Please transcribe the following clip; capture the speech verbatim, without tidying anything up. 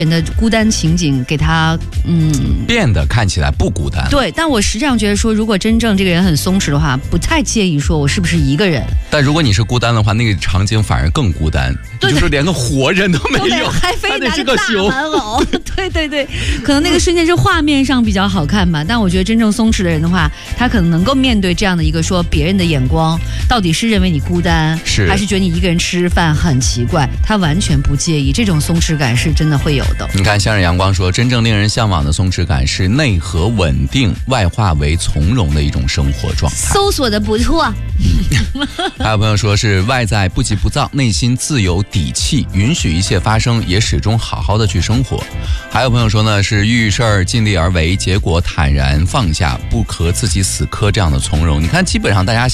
人的孤单情景给他嗯变得看起来不孤单。 对，但我实际上觉得说，如果真正这个人很松弛的话，不太介意说我是不是一个人。 但如果你是孤单的话，那个场景反而更孤单，就是连个活人都没有， 还非拿着大熊。 玩偶。对对对，可能那个瞬间是画面上比较好看吧。但我觉得真正松弛的人的话，他可能能够面对这样的一个说别人的眼光，到底是认为你孤单， 是还是觉得你一个人吃饭很奇怪，他完全不介意。这种松弛感是真的会有的。 你看向日阳光说，真正令人向往的松弛感是内核稳定，外化为从容的一种生活状态。 搜索的不错。 还有朋友说是外在不急不躁，内心自有底气，允许一切发生，也始终好好的去生活。还有朋友说呢，是遇事儿尽力而为，结果坦然放下，不和自己死磕这样的从容。你看基本上大家